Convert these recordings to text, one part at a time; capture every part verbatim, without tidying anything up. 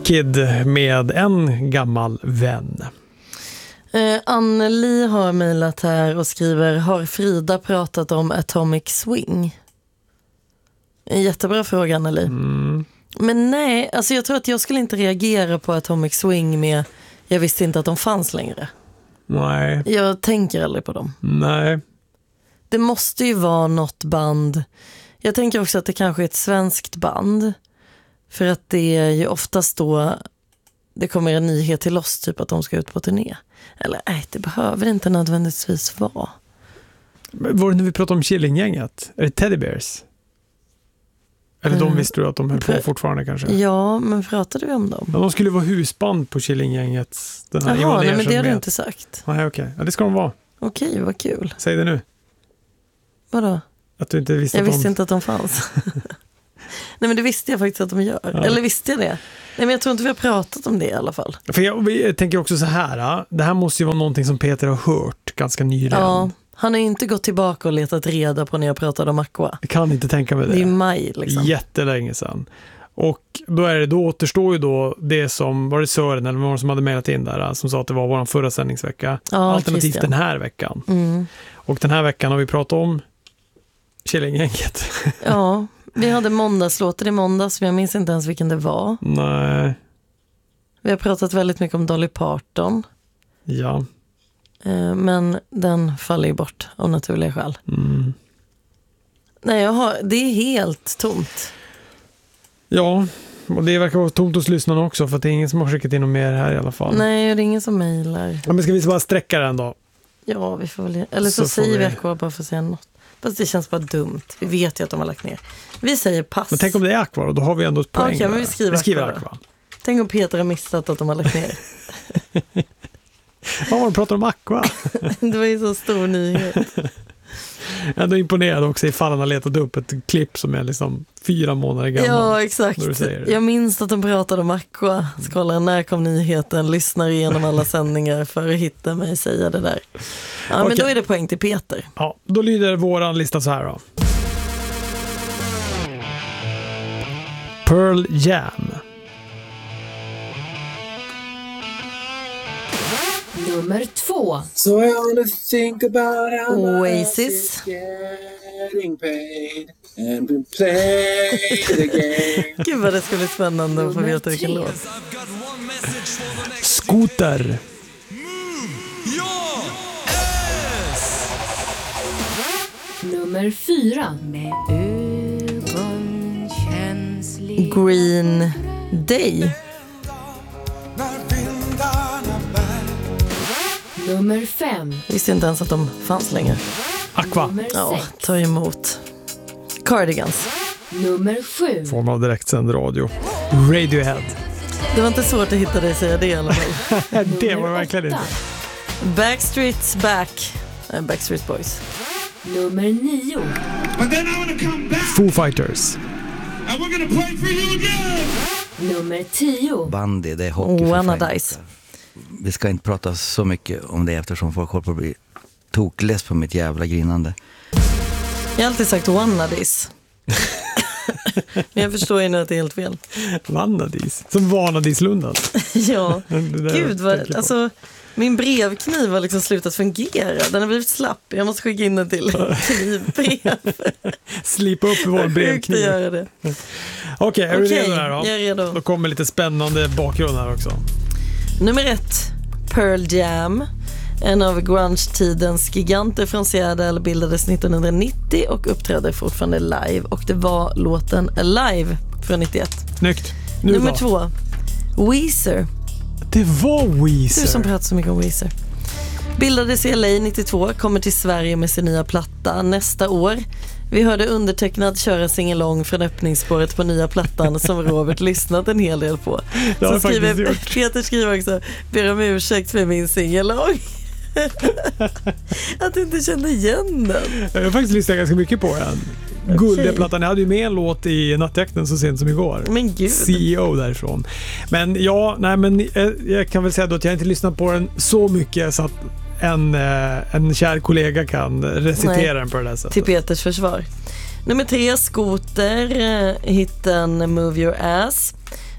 Wicked med En gammal vän. Eh, Anneli har mejlat här och skriver: har Frida pratat om Atomic Swing? En jättebra fråga, Anneli. Mm. Men nej, alltså jag tror att jag skulle inte reagera på Atomic Swing med jag visste inte att de fanns längre. Nej. Jag tänker aldrig på dem. Nej. Det måste ju vara något band. Jag tänker också att det kanske är ett svenskt band. För att det är ju oftast då det kommer en nyhet till oss, typ att de ska ut på turné. Eller nej, det behöver inte nödvändigtvis vara. Var det när vi pratade om Killinggänget? Är det Teddy Bears? Eller de visste du att de höll på fortfarande kanske? Ja, men pratade vi om dem? Ja, de skulle vara husband på Killinggängets. Den här Jaha, nej, men det har du inte sagt. Nej, okej. Okay. Ja, det ska de vara. Okej, vad kul. Säg det nu. Vadå? Att du inte visste jag att de... visste inte att de fanns. Nej, men det visste jag faktiskt att de gör. Ja. Eller visste jag det? Nej, men jag tror inte vi har pratat om det i alla fall. För jag, jag tänker också så här. Det här måste ju vara någonting som Peter har hört ganska nyligen. Ja, han har ju inte gått tillbaka och letat reda på när jag pratade om Aqua. Jag kan inte tänka mig det. Det är maj liksom. Jättelänge sedan. Och då, är det, då återstår ju då det som, var det Sören eller någon som hade mejlat in där som sa att det var vår förra sändningsvecka. Ja, alternativt Christian. Den här veckan. Mm. Och den här veckan har vi pratat om Killinggänget. Ja, vi hade måndagslåten i måndags, men jag minns inte ens vilken det var. Nej. Vi har pratat väldigt mycket om Dolly Parton. Ja. Eh, men den faller ju bort av naturliga skäl. Mm. Nej, jag har, det är helt tomt. Ja, och det verkar vara tomt hos lyssnarna också, för att det är ingen som har skickat in något mer här i alla fall. Nej, det är ingen som mejlar. Ja, men ska vi bara sträcka den då? Ja, vi får väl... Eller så, Så får säger vi vi- Aqua bara för att säga något. Fast det känns bara dumt. Vi vet ju att de har lagt ner. Vi säger pass. Men tänk om det är Aqua, och då har vi ändå ett poäng. Okej, men där. vi skriver vi skriver Aqua Aqua. Tänk om Peter har missat att de har lagt ner. Ja, de pratar om Aqua. Det var ju så stor nyhet. Jag är ändå imponerad också ifall han har letat upp ett klipp som är liksom fyra månader gammal. Ja, exakt. När du säger det. Jag minns att de pratade om Aqua. Skålar, när kom nyheten? Lyssnar igenom alla sändningar för att hitta mig säga det där. Ja, men Okej. då är det poäng till Peter. Ja, då lyder våran lista så här då. Pearl Jam. Nummer två. So I wanna think about how Oasis. getting paid and we play the game. Gud vad det skulle bli spännande att få veta vilken låt. Scooter. Nummer fyra. Med Green Day. Nummer fem. Visste inte ens att de fanns längre. Aqua. Nummer Ja, sex. ta emot. Cardigans. Nummer sju. Form av direktsänd radio. Radiohead. Det var inte svårt att hitta dig säga det i alla fall. Det var det verkligen inte. Backstreet's Back. Äh, Backstreet Boys. Nummer nio. But then I'm gonna come back Foo Fighters. and we're gonna play for you again. Nummer tio. Bandy, det är hockey för Wanna fan. Dice. Vi ska inte prata så mycket om det eftersom folk håller på att bli tokless på mitt jävla grinande. Jag har alltid sagt Wanadis. Men jag förstår ju nu att det är helt fel. Vanadis. Som Vanadislundan. Ja, Det där gud tänker vad, jag på. alltså min brevkniv har liksom slutat fungera. Den har blivit slapp. Jag måste skicka in den till knivbrev. Slipa upp vår Sjukt att brevkniv. göra det. Okej, är du Okej, redo där då? jag är redo. Då kommer lite spännande bakgrund här också. Nummer ett, Pearl Jam. En av grunge-tidens giganter från Seattle, bildades nittonhundranittio och uppträdde fortfarande live. Och det var låten Alive från nittioett. Snyggt. Nu Nummer då? två, Weezer. Det var Weezer. Du som pratar så mycket om Weezer. Bildades i L A nittiotvå, kommer till Sverige med sin nya platta nästa år. Vi hörde undertecknad köra singalong från öppningsspåret på nya plattan som Robert lyssnat en hel del på. Det har Så jag faktiskt skriver, gjort. Peter skriver också, ber om ursäkt för min singalong. Att du inte kände igen den. Jag har faktiskt lyssnat ganska mycket på den. Okej. Guldiga plattan. Jag hade ju med en låt i Nattjakten så sent som igår. Men gud. C E O därifrån. Men ja, nej men jag, jag kan väl säga då att jag inte lyssnat på den så mycket så att en, eh, en kär kollega kan recitera Nej. den på det där sättet. Till Peters försvar. Nummer tre, Skoter, eh, hitten Move Your Ass.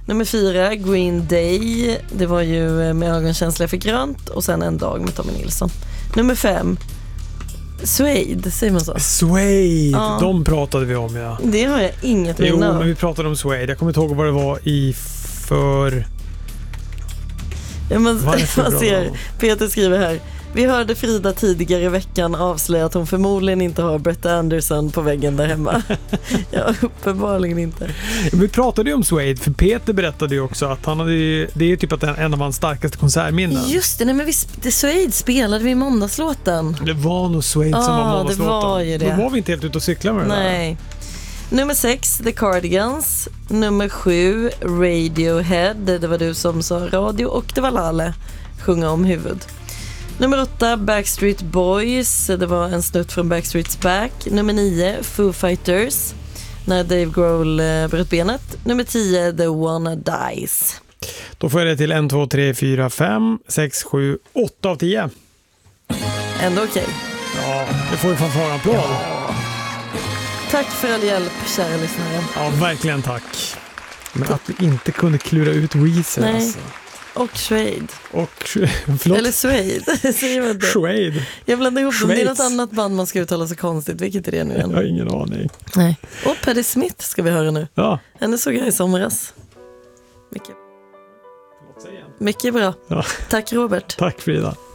Nummer fyra, Green Day. Det var ju Med ögonkänsla för grönt. Och sen En dag med Tommy Nilsson. Nummer fem, Suede, säger man så? Suede, Ja. de pratade vi om, ja. Det har jag inget Jo, minne av. men vi pratade om Suede. Jag kommer inte ihåg vad det var i för... Ja, man, Vad är det för man bra ser, då? Peter skriver här. Vi hörde Frida tidigare i veckan avslöja att hon förmodligen inte har Brett Anderson på väggen där hemma. Ja, uppenbarligen inte. Vi pratade ju om Suede, för Peter berättade ju också att han hade ju, det är ju typ att en av hans starkaste konsertminnen. Just det, nej, men vi, det Suede spelade vi i måndagslåten. Det var nog Suede som Ja, var det måndagslåten. var ju det. Då var vi inte helt ute och cykla med det där. Nej. Nummer sex, The Cardigans. Nummer sju, Radiohead. Det var du som sa radio. Och det var Lale, Sjunga om huvud. Nummer åtta, Backstreet Boys. Det var en snutt från Backstreet's Back. Nummer nio, Foo Fighters. När Dave Grohl eh, bröt benet. Nummer tio, The Wanna Dies. Då får jag det till en, två, tre, fyra, fem, sex, sju, åtta av tio. Ändå okej. Ja, det får ju fanfarapplåd. Tack för all hjälp, kära lyssnare. Ja, verkligen tack. Men att vi inte kunde klura ut Weezer, Nej. alltså. Och Suede. Och, förlåt. Eller Suede. Säger man det? Suede. Jag blandar ihop dem. Det är Schweiz. något annat band man ska uttala så konstigt. Vilket är det nu Jag igen? har ingen aning. Nej. Och Patti Smith ska vi höra nu. Ja. Henne såg jag i somras. Mycket, mycket bra. Ja. Tack Robert. Tack Frida.